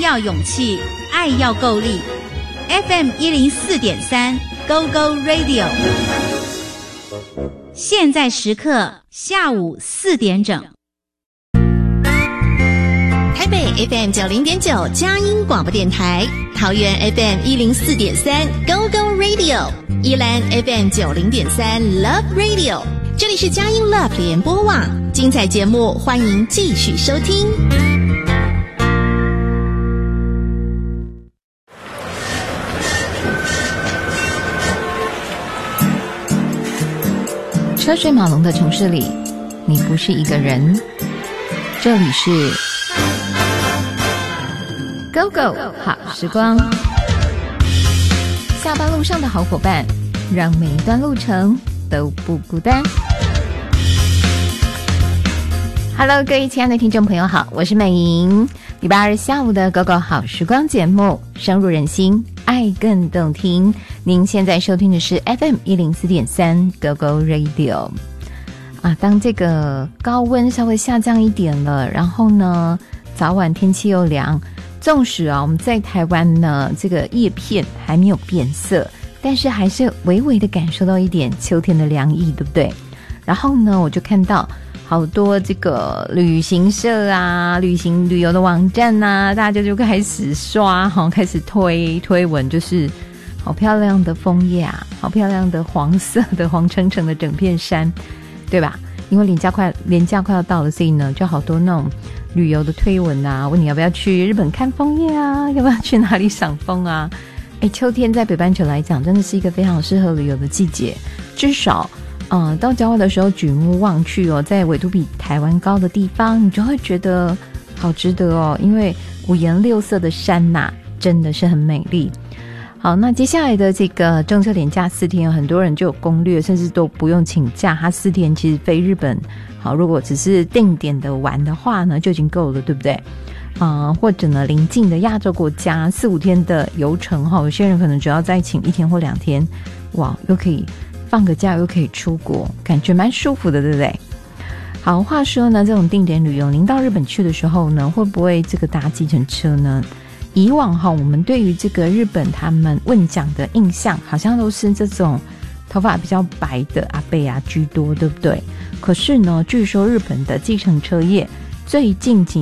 要勇气，爱要够力。FM 104.3 Go Go Radio， 现在时刻下午4点整。 台北 FM 90.9佳音广播电台，桃园 FM 104.3 Go Go Radio， 宜兰 FM 90.3 Love Radio， 这里是佳音 Love 联播网，精彩节目欢迎继续收听。 车水马龙的城市里，你不是一个人。这里是 Go Go 好时光，下班路上的好伙伴，让每一段路程都不孤单。Hello， 各位亲爱的听众朋友好，我是美莹。礼拜二下午的 Go Go 好时光节目，深入人心，爱更动听。您现在收听的是 FM 104.3 Go Go Radio。当这个高温稍微下降一点了，然后呢，早晚天气又凉。纵使我们在台湾呢，这个叶片还没有变色，但是还是微微的感受到一点秋天的凉意，对不对？然后呢，我就看到好多这个旅行社啊、旅游的网站啊，大家就开始刷，开始推文，就是好漂亮的枫叶啊，好漂亮的黄色的黄澄澄的整片山，对吧？因为连假快要到了，所以呢，就好多那种旅游的推文啊，问你要不要去日本看枫叶啊，要不要去哪里赏枫啊？秋天在北半球来讲，真的是一个非常适合旅游的季节。至少，到郊外的时候，举目望去在纬度比台湾高的地方，你就会觉得好值得哦，因为五颜六色的山呐，真的是很美丽。好，那接下来的这个中秋连假4天，有很多人就有攻略，甚至都不用请假，他4天其实飞日本，好，如果只是定点的玩的话呢，就已经够了，对不对？或者呢，邻近的亚洲国家4-5天的游程，有些人可能只要再请1天或2天，哇，又可以放个假，又可以出国，感觉蛮舒服的，对不对？好，话说呢，这种定点旅游，您到日本去的时候呢，会不会这个搭计程车呢？以往我们对于这个日本他们问讲的印象，好像都是这种头发比较白的阿伯居多，对不对？可是呢，据说日本的计程车业最近几